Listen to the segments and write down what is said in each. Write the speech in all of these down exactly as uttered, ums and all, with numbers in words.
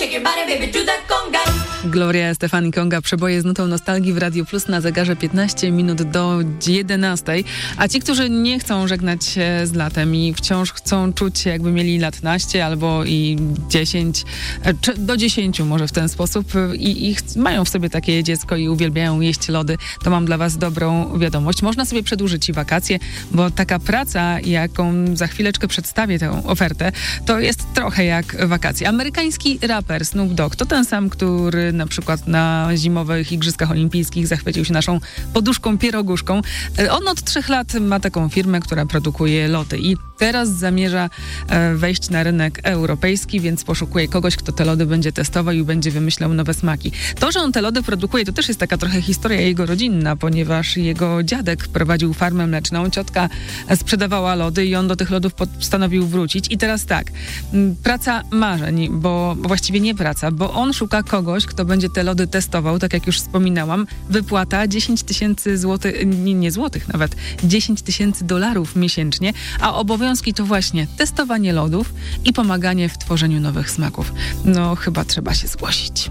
shake your body, baby, do that conga. Gloria Estefan i Konga, przeboje z nutą nostalgii w Radio Plus na zegarze piętnaście minut do jedenastej. A ci, którzy nie chcą żegnać się z latem i wciąż chcą czuć się, jakby mieli lat naście albo i dziesięć, czy do dziesięciu może w ten sposób i, i ch- mają w sobie takie dziecko i uwielbiają jeść lody, to mam dla was dobrą wiadomość. Można sobie przedłużyć i wakacje, bo taka praca, jaką za chwileczkę przedstawię tę ofertę, to jest trochę jak wakacje. Amerykański raper Snoop Dogg to ten sam, który na przykład na zimowych Igrzyskach Olimpijskich zachwycił się naszą poduszką pieroguszką. On od trzech lat ma taką firmę, która produkuje lody i teraz zamierza wejść na rynek europejski, więc poszukuje kogoś, kto te lody będzie testował i będzie wymyślał nowe smaki. To, że on te lody produkuje, to też jest taka trochę historia jego rodzinna, ponieważ jego dziadek prowadził farmę mleczną, ciotka sprzedawała lody i on do tych lodów postanowił wrócić. I teraz tak, praca marzeń, bo, bo właściwie nie praca, bo on szuka kogoś, kto będzie te lody testował, tak jak już wspominałam. Wypłata dziesięć tysięcy złotych, nie, nie złotych nawet, dziesięć tysięcy dolarów miesięcznie, a obowiązki to właśnie testowanie lodów i pomaganie w tworzeniu nowych smaków. No chyba trzeba się zgłosić.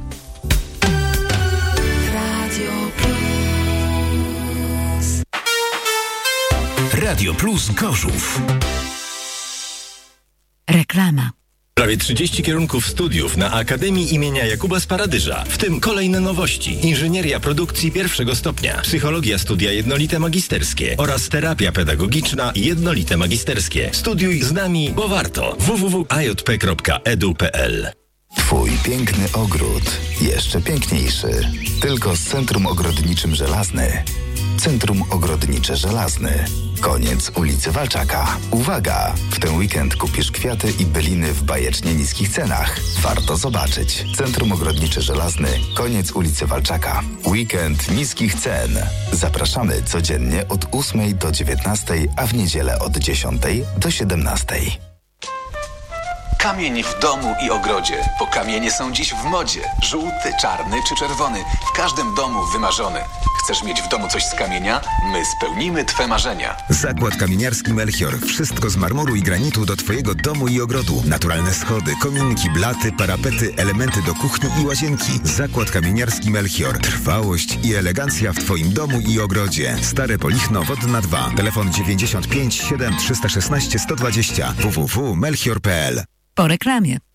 Radio Plus. Radio Plus Gorzów. Reklama. Prawie trzydzieści kierunków studiów na Akademii imienia Jakuba Sparadyża, w tym kolejne nowości. Inżynieria produkcji pierwszego stopnia, psychologia studia jednolite magisterskie oraz terapia pedagogiczna jednolite magisterskie. Studiuj z nami, bo warto. w w w kropka a j p kropka e d u kropka p l. Twój piękny ogród jeszcze piękniejszy. Tylko z Centrum Ogrodniczym Żelazny. Centrum Ogrodnicze Żelazny. Koniec ulicy Walczaka. Uwaga! W ten weekend kupisz kwiaty i byliny w bajecznie niskich cenach. Warto zobaczyć. Centrum Ogrodnicze Żelazny. Koniec ulicy Walczaka. Weekend niskich cen. Zapraszamy codziennie od ósmej do dziewiętnastej, a w niedzielę od dziesiątej do siedemnastej. Kamień w domu i ogrodzie, bo kamienie są dziś w modzie. Żółty, czarny czy czerwony, w każdym domu wymarzony. Chcesz mieć w domu coś z kamienia? My spełnimy Twe marzenia. Zakład kamieniarski Melchior. Wszystko z marmuru i granitu do Twojego domu i ogrodu. Naturalne schody, kominki, blaty, parapety, elementy do kuchni i łazienki. Zakład kamieniarski Melchior. Trwałość i elegancja w Twoim domu i ogrodzie. Stare Polichno, Wodna dwa. Telefon dziewięćdziesiąt pięć siedem trzysta szesnaście sto dwadzieścia. w w w kropka melchior kropka p l. Po reklamie.